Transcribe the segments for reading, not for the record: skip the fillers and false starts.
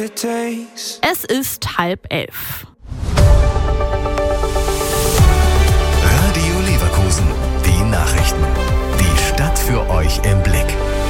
it takes. Es ist 10:30. Radio Leverkusen, die Nachrichten. Die Stadt für euch im Blick.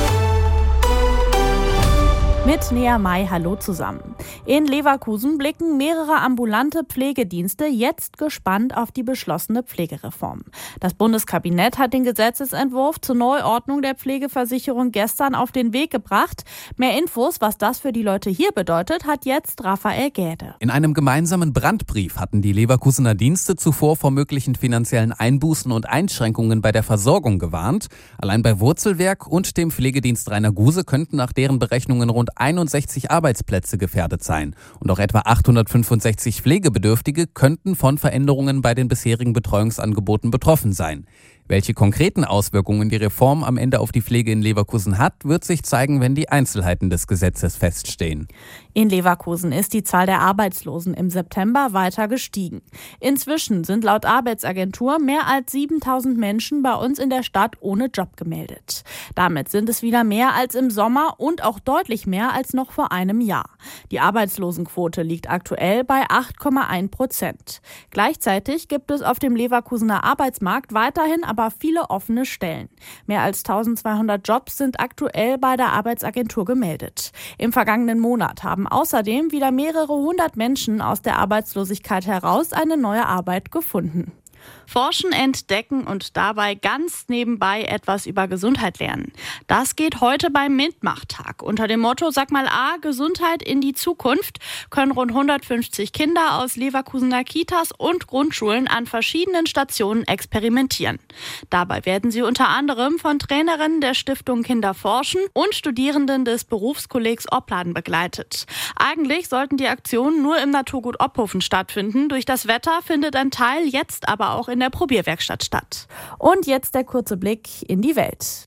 Mit Nea May, hallo zusammen. In Leverkusen blicken mehrere ambulante Pflegedienste jetzt gespannt auf die beschlossene Pflegereform. Das Bundeskabinett hat den Gesetzesentwurf zur Neuordnung der Pflegeversicherung gestern auf den Weg gebracht. Mehr Infos, was das für die Leute hier bedeutet, hat jetzt Raphael Gäde. In einem gemeinsamen Brandbrief hatten die Leverkusener Dienste zuvor vor möglichen finanziellen Einbußen und Einschränkungen bei der Versorgung gewarnt. Allein bei Wurzelwerk und dem Pflegedienst Rainer-Guse könnten nach deren Berechnungen rund 61 Arbeitsplätze gefährdet sein. Und auch etwa 865 Pflegebedürftige könnten von Veränderungen bei den bisherigen Betreuungsangeboten betroffen sein. Welche konkreten Auswirkungen die Reform am Ende auf die Pflege in Leverkusen hat, wird sich zeigen, wenn die Einzelheiten des Gesetzes feststehen. In Leverkusen ist die Zahl der Arbeitslosen im September weiter gestiegen. Inzwischen sind laut Arbeitsagentur mehr als 7.000 Menschen bei uns in der Stadt ohne Job gemeldet. Damit sind es wieder mehr als im Sommer und auch deutlich mehr als noch vor einem Jahr. Die Arbeitslosenquote liegt aktuell bei 8,1%. Gleichzeitig gibt es auf dem Leverkusener Arbeitsmarkt weiterhin aber viele offene Stellen. Mehr als 1.200 Jobs sind aktuell bei der Arbeitsagentur gemeldet. Im vergangenen Monat haben außerdem wieder mehrere hundert Menschen aus der Arbeitslosigkeit heraus eine neue Arbeit gefunden. Forschen, entdecken und dabei ganz nebenbei etwas über Gesundheit lernen. Das geht heute beim Mitmachtag. Unter dem Motto Sag mal A, Gesundheit in die Zukunft können rund 150 Kinder aus Leverkusener Kitas und Grundschulen an verschiedenen Stationen experimentieren. Dabei werden sie unter anderem von Trainerinnen der Stiftung Kinder forschen und Studierenden des Berufskollegs Opladen begleitet. Eigentlich sollten die Aktionen nur im Naturgut Ophofen stattfinden. Durch das Wetter findet ein Teil jetzt aber auch in der Probierwerkstatt statt. Und jetzt der kurze Blick in die Welt.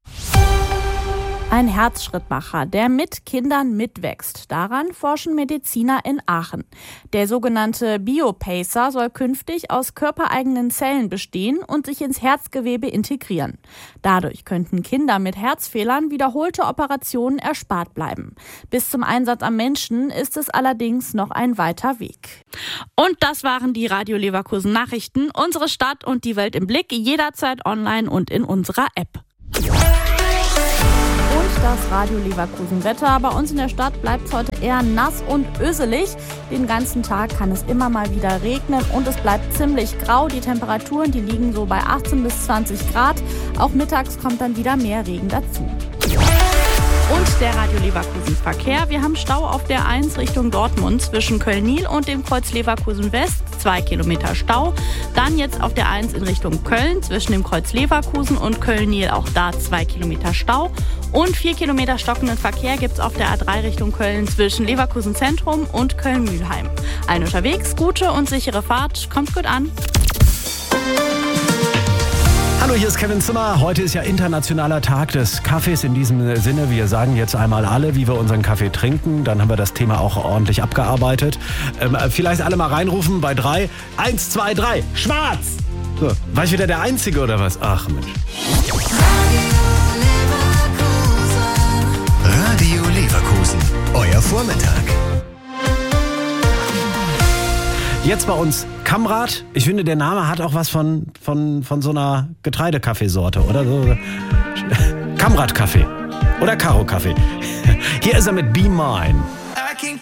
Ein Herzschrittmacher, der mit Kindern mitwächst. Daran forschen Mediziner in Aachen. Der sogenannte Biopacer soll künftig aus körpereigenen Zellen bestehen und sich ins Herzgewebe integrieren. Dadurch könnten Kinder mit Herzfehlern wiederholte Operationen erspart bleiben. Bis zum Einsatz am Menschen ist es allerdings noch ein weiter Weg. Und das waren die Radio Leverkusen Nachrichten. Unsere Stadt und die Welt im Blick, jederzeit online und in unserer App. Das Radio Leverkusen Wetter. Bei uns in der Stadt bleibt es heute eher nass und öselig. Den ganzen Tag kann es immer mal wieder regnen und es bleibt ziemlich grau. Die Temperaturen, die liegen so bei 18 bis 20 Grad. Auch mittags kommt dann wieder mehr Regen dazu. Und der Radio Leverkusen Verkehr. Wir haben Stau auf der 1 Richtung Dortmund zwischen Köln-Nil und dem Kreuz Leverkusen West. 2 Kilometer Stau. Dann jetzt auf der 1 in Richtung Köln zwischen dem Kreuz Leverkusen und Köln-Nil. Auch da 2 Kilometer Stau. Und 4 Kilometer stockenden Verkehr gibt es auf der A3 Richtung Köln zwischen Leverkusen Zentrum und Köln-Mülheim. Allen unterwegs, gute und sichere Fahrt. Kommt gut an. Hallo, hier ist Kevin Zimmer. Heute ist ja internationaler Tag des Kaffees. In diesem Sinne, wir sagen jetzt einmal alle, wie wir unseren Kaffee trinken. Dann haben wir das Thema auch ordentlich abgearbeitet. Vielleicht alle mal reinrufen bei 3. 1, 2, 3. Schwarz! So, war ich wieder der Einzige oder was? Ach Mensch. Radio Leverkusen, euer Vormittag. Jetzt bei uns Kamrat. Ich finde, der Name hat auch was von so einer Getreidekaffeesorte, oder so. Kamrat-Kaffee oder Karo-Kaffee. Hier ist er mit Be Mine.